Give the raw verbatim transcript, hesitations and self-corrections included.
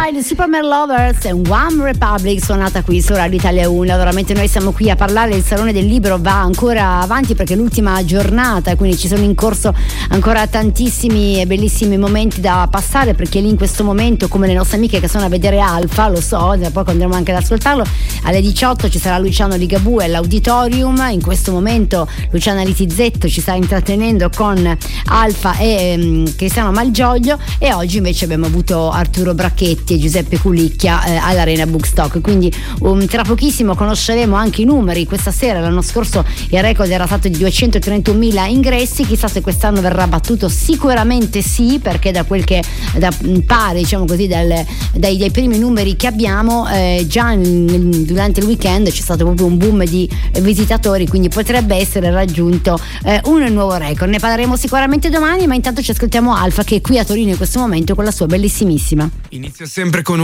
Style, Superman Lovers e One Republic suonata qui su Radio Italia uno. Veramente noi siamo qui a parlare, il Salone del Libro va ancora avanti perché è l'ultima giornata, quindi ci sono in corso ancora tantissimi e bellissimi momenti da passare, perché lì in questo momento, come le nostre amiche che sono a vedere Alfa, lo so, poi andremo anche ad ascoltarlo, alle diciotto ci sarà Luciano Ligabue all'Auditorium. In questo momento Luciana Littizzetto ci sta intrattenendo con Alfa e um, Cristiano Malgioglio, e oggi invece abbiamo avuto Arturo Bracchetti e Giuseppe Culicchia eh, all'Arena Bookstock, quindi um, tra pochissimo conosceremo anche i numeri. Questa sera, l'anno scorso il record era stato di duecentotrentunomila ingressi, chissà se quest'anno verrà battuto. Sicuramente sì, perché da quel che da, pare, diciamo così, dal, dai, dai primi numeri che abbiamo, eh, già in, durante il weekend c'è stato proprio un boom di visitatori, quindi potrebbe essere raggiunto eh, un nuovo record. Ne parleremo sicuramente domani, ma intanto ci ascoltiamo Alfa, che è qui a Torino in questo momento con la sua bellissimissima. Inizia sempre con un